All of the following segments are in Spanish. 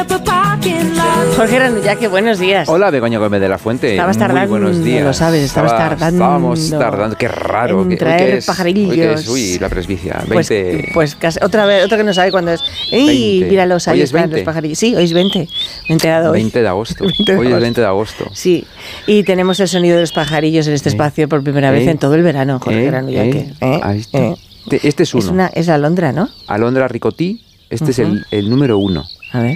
Jorge Granullaque, buenos días. Hola, Begoña Gómez de la Fuente. Estabas tardando, muy buenos días. Lo sabes, Estábamos tardando, qué raro. En traer pajarillos. Uy, la presbicia. 20. Pues casi, otra que no sabe cuándo es. ¡Ey! Míralos, ahí están los pajarillos. Sí, hoy es 20. Me he enterado hoy. 20 de agosto. Hoy es 20 de agosto. Sí, y tenemos el sonido de los pajarillos en este espacio por primera vez en todo el verano, Jorge Granullaque. Ahí está. Este es uno. Es la alondra, ¿no? Alondra ricotí. Este es el número 1. A ver.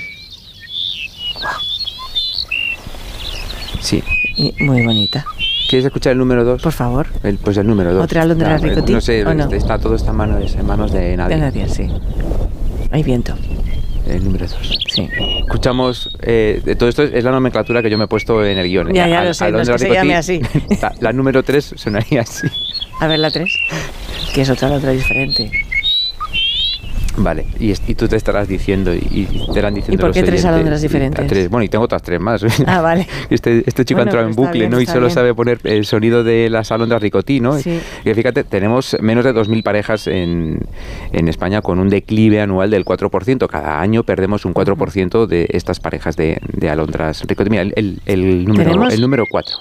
Sí. Muy bonita. ¿Quieres escuchar el número 2? Por favor. Pues el número 2. ¿Otra alondra ricotí? No sé, no? todo está en manos de nadie. De nadie, sí. Hay viento. El número 2. Sí. Escuchamos, todo esto es la nomenclatura que yo me he puesto en el guión. Ya lo sé, no es que se llame así. La número 3 sonaría así. A ver la 3, que es otra diferente. Vale, y tú te estarás diciendo y te irán diciendo. ¿Y por qué los 3 oyentes, alondras diferentes? 3, bueno, y tengo otras 3 más. Ah, vale. Este chico ha entrado en bucle, ¿no? Y solo sabe poner el sonido de las alondras ricotí, ¿no? Sí. Y fíjate, tenemos menos de 2.000 parejas en España con un declive anual del 4%. Cada año perdemos un 4% de estas parejas de alondras ricotí. Mira, el número 4.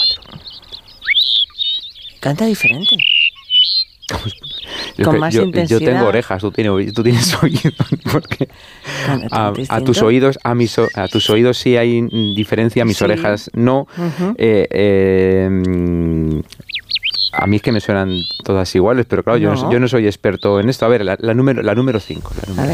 Canta diferente. Con más intensidad. Yo tengo orejas, tú tienes oídos, porque a tus oídos sí hay diferencia, a mis orejas no. A mí es que me suenan todas iguales, pero claro, yo no soy experto en esto. A ver, la número 5.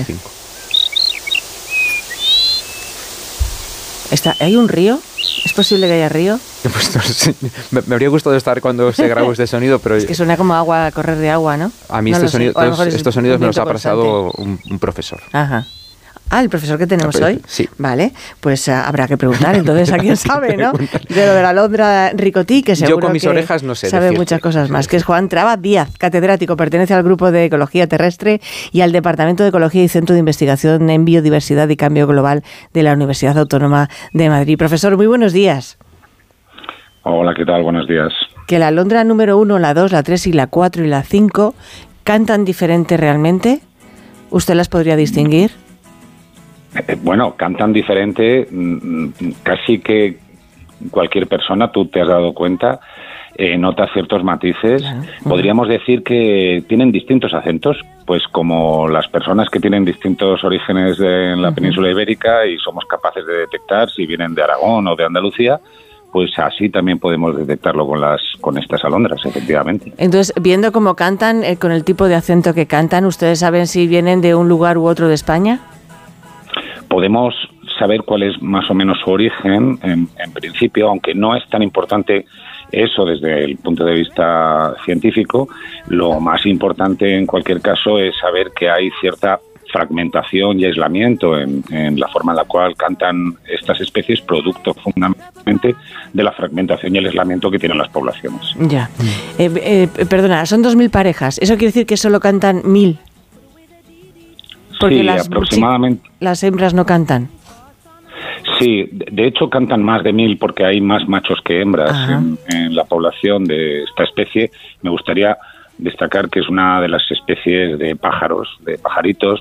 ¿Hay un río? ¿Es posible que haya río? Pues no sé. Me habría gustado estar cuando se grabó este sonido, pero... Es que suena como agua, correr de agua, ¿no? A mí estos sonidos me los ha pasado un profesor. Ajá. Ah, el profesor que tenemos hoy. Sí. Vale, pues habrá que preguntar entonces a quién sabe, ¿no? De lo de la alondra ricotí, que seguro yo con mis que orejas no sé sabe muchas cosas más, que es Juan Traba Díaz, catedrático, pertenece al Grupo de Ecología Terrestre y al Departamento de Ecología y Centro de Investigación en Biodiversidad y Cambio Global de la Universidad Autónoma de Madrid. Profesor, muy buenos días. Hola, ¿qué tal? Buenos días. Que la alondra número 1, la 2, la 3 y la 4 y la 5 cantan diferente realmente. ¿Usted las podría distinguir? Bueno, cantan diferente, casi que cualquier persona, tú te has dado cuenta, nota ciertos matices. Podríamos decir que tienen distintos acentos, pues como las personas que tienen distintos orígenes en la península ibérica y somos capaces de detectar si vienen de Aragón o de Andalucía, pues así también podemos detectarlo con estas alondras, efectivamente. Entonces, viendo cómo cantan, con el tipo de acento que cantan, ¿ustedes saben si vienen de un lugar u otro de España? Podemos saber cuál es más o menos su origen, en principio, aunque no es tan importante eso desde el punto de vista científico. Lo más importante en cualquier caso es saber que hay cierta fragmentación y aislamiento en la forma en la cual cantan estas especies, producto fundamentalmente de la fragmentación y el aislamiento que tienen las poblaciones. Ya. Perdona, son 2.000 parejas. ¿Eso quiere decir que solo cantan 1.000? Porque sí, aproximadamente. Las hembras no cantan. Sí, de hecho cantan más de 1.000 porque hay más machos que hembras en la población de esta especie. Me gustaría destacar que es una de las especies de pájaros, de pajaritos,